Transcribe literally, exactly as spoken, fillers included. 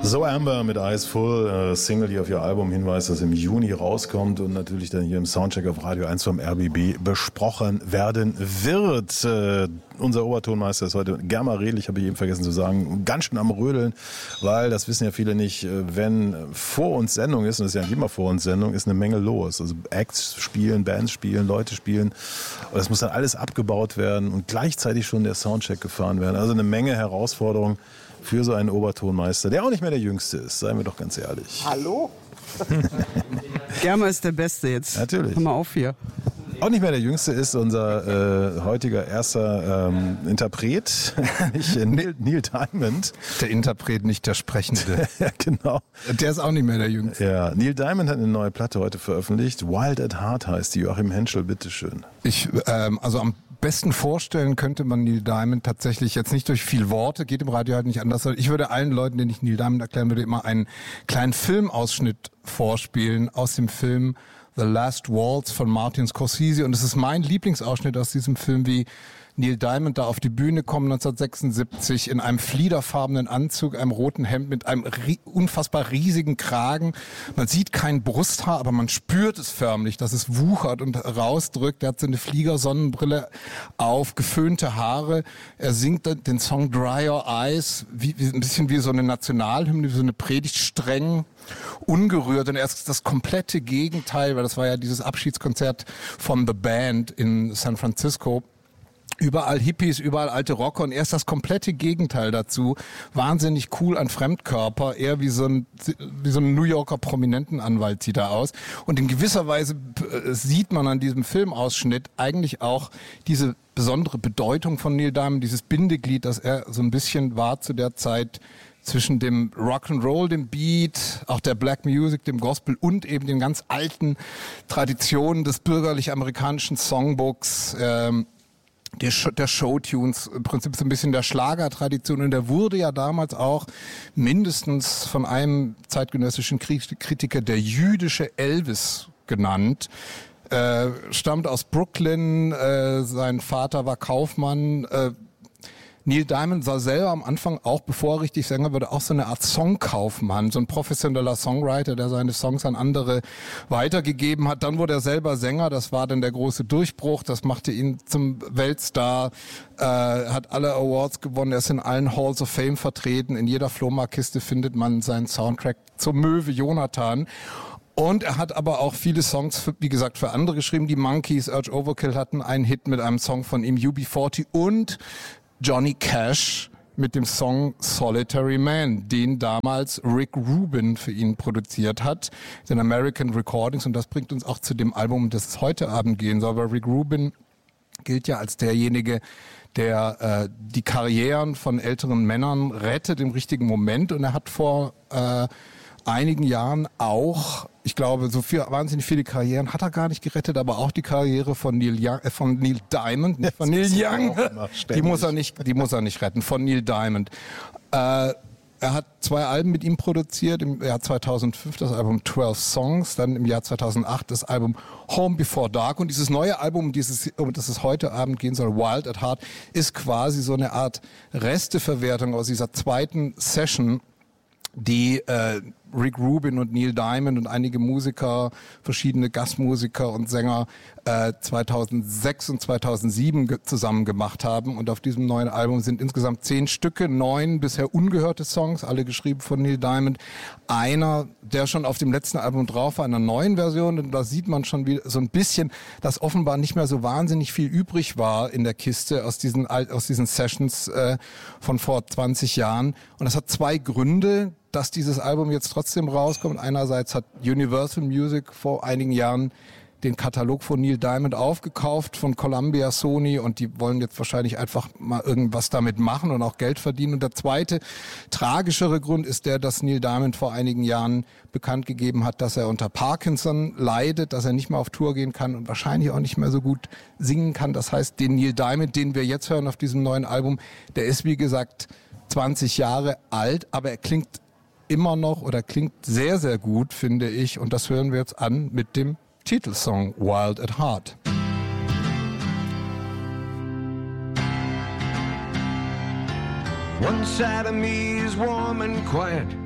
So Amber mit Eyes Full, äh, Single, die auf ihr Album hinweist, das im Juni rauskommt und natürlich dann hier im Soundcheck auf Radio eins vom R B B besprochen werden wird. Äh, unser Obertonmeister ist heute Germa Redlich, habe ich eben vergessen zu sagen, ganz schön am Rödeln, weil, das wissen ja viele nicht, wenn vor uns Sendung ist, und das ist ja nicht immer vor uns Sendung, ist eine Menge los. Also Acts spielen, Bands spielen, Leute spielen und das muss dann alles abgebaut werden und gleichzeitig schon der Soundcheck gefahren werden. Also eine Menge Herausforderungen für so einen Obertonmeister, der auch nicht mehr der Jüngste ist, seien wir doch ganz ehrlich. Hallo? Germa ist der Beste jetzt. Natürlich. Hör mal auf hier. Auch nicht mehr der Jüngste ist unser äh, heutiger erster ähm, Interpret, nicht, äh, Neil, Neil Diamond. Der Interpret, nicht der Sprechende. Ja, genau. Der ist auch nicht mehr der Jüngste. Ja, Neil Diamond hat eine neue Platte heute veröffentlicht. Wild at Heart heißt die. Joachim Henschel, bitteschön. Ich, ähm, also am besten vorstellen könnte man Neil Diamond tatsächlich jetzt nicht durch viel Worte, geht im Radio halt nicht anders. Ich würde allen Leuten, denen ich Neil Diamond erklären würde, immer einen kleinen Filmausschnitt vorspielen aus dem Film The Last Waltz von Martin Scorsese. Und es ist mein Lieblingsausschnitt aus diesem Film, wie Neil Diamond da auf die Bühne kommt neunzehnhundertsechsundsiebzig in einem fliederfarbenen Anzug, einem roten Hemd mit einem ri- unfassbar riesigen Kragen. Man sieht kein Brusthaar, aber man spürt es förmlich, dass es wuchert und rausdrückt. Er hat so eine Fliegersonnenbrille auf, geföhnte Haare. Er singt den Song Dry Your Eyes, wie, wie, ein bisschen wie so eine Nationalhymne, wie so eine Predigt, streng, ungerührt. Und er ist das komplette Gegenteil, weil das war ja dieses Abschiedskonzert von The Band in San Francisco. Überall Hippies, überall alte Rocker und er ist das komplette Gegenteil dazu. Wahnsinnig cool, ein Fremdkörper, eher wie so ein, wie so ein New Yorker Prominentenanwalt sieht er aus. Und in gewisser Weise sieht man an diesem Filmausschnitt eigentlich auch diese besondere Bedeutung von Neil Diamond, dieses Bindeglied, das er so ein bisschen war zu der Zeit zwischen dem Rock'n'Roll, dem Beat, auch der Black Music, dem Gospel und eben den ganz alten Traditionen des bürgerlich-amerikanischen Songbooks, ähm, Der, Sh- der Showtunes, im Prinzip so ein bisschen der Schlagertradition. Und der wurde ja damals auch mindestens von einem zeitgenössischen Kritiker der jüdische Elvis genannt. Äh, stammt aus Brooklyn, äh, sein Vater war Kaufmann. Äh, Neil Diamond sah selber am Anfang auch, bevor er richtig Sänger wurde, auch so eine Art Songkaufmann, so ein professioneller Songwriter, der seine Songs an andere weitergegeben hat. Dann wurde er selber Sänger, das war dann der große Durchbruch, das machte ihn zum Weltstar, äh, hat alle Awards gewonnen, er ist in allen Halls of Fame vertreten, in jeder Flohmarktkiste findet man seinen Soundtrack zur Möwe Jonathan. Und er hat aber auch viele Songs, für, wie gesagt, für andere geschrieben. Die Monkees, Urge Overkill hatten einen Hit mit einem Song von ihm, U B vierzig, und Johnny Cash mit dem Song Solitary Man, den damals Rick Rubin für ihn produziert hat, den American Recordings. Und das bringt uns auch zu dem Album, das es heute Abend gehen soll. Weil Rick Rubin gilt ja als derjenige, der äh, die Karrieren von älteren Männern rettet im richtigen Moment. Und er hat vor äh, einigen Jahren auch, ich glaube, so viel, wahnsinnig viele Karrieren hat er gar nicht gerettet, aber auch die Karriere von Neil Young, äh, von Neil Diamond, nicht von Neil Young, die muss er nicht, die muss er nicht retten, von Neil Diamond. Äh, er hat zwei Alben mit ihm produziert, im Jahr zweitausendfünf das Album zwölf Songs, dann im Jahr zweitausendacht das Album Home Before Dark, und dieses neue Album, dieses, um das es heute Abend gehen soll, Wild at Heart, ist quasi so eine Art Resteverwertung aus dieser zweiten Session, die äh, Rick Rubin und Neil Diamond und einige Musiker, verschiedene Gastmusiker und Sänger äh, zweitausendsechs und zweitausendsieben ge- zusammen gemacht haben. Und auf diesem neuen Album sind insgesamt zehn Stücke, neun bisher ungehörte Songs, alle geschrieben von Neil Diamond. Einer, der schon auf dem letzten Album drauf war, einer neuen Version. Und da sieht man schon wieder so ein bisschen, dass offenbar nicht mehr so wahnsinnig viel übrig war in der Kiste aus diesen, aus diesen Sessions äh, von vor zwanzig Jahren. Und das hat zwei Gründe, dass dieses Album jetzt trotzdem rauskommt. Einerseits hat Universal Music vor einigen Jahren den Katalog von Neil Diamond aufgekauft von Columbia, Sony, und die wollen jetzt wahrscheinlich einfach mal irgendwas damit machen und auch Geld verdienen. Und der zweite, tragischere Grund ist der, dass Neil Diamond vor einigen Jahren bekannt gegeben hat, dass er unter Parkinson leidet, dass er nicht mehr auf Tour gehen kann und wahrscheinlich auch nicht mehr so gut singen kann. Das heißt, den Neil Diamond, den wir jetzt hören auf diesem neuen Album, der ist wie gesagt zwanzig Jahre alt, aber er klingt immer noch oder klingt sehr, sehr gut, finde ich. Und das hören wir jetzt an mit dem Titelsong Wild at Heart. One side of me is warm and quiet.